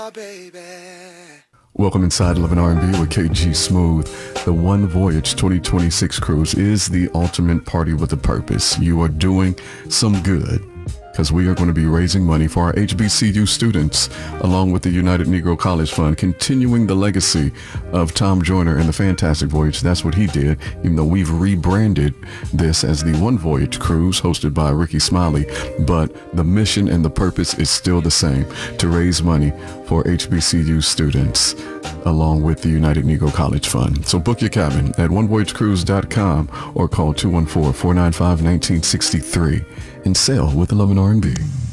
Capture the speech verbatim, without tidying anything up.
Welcome inside Love and R and B with K G Smooth. The One Voyage twenty twenty-six cruise is the ultimate party with a purpose. You are doing some good because we are going to be raising money for our H B C U students along with the United Negro College Fund, continuing the legacy of Tom Joyner and the Fantastic Voyage. That's what he did, even though we've rebranded this as the One Voyage cruise hosted by Ricky Smiley. But the mission and the purpose is still the same, to raise money for H B C U students along with the United Negro College Fund. So book your cabin at one voyage cruise dot com or call two one four, four nine five, one nine six three and sail with the Love and R and B.